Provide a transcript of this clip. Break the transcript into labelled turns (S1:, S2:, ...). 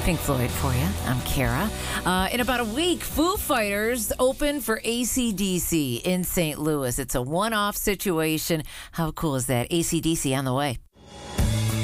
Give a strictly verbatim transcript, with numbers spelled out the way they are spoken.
S1: Pink Floyd for you. I'm Kara. Uh, in about a week, Foo Fighters open for A C D C in Saint Louis. It's a one-off situation. How cool is that? A C D C on the way.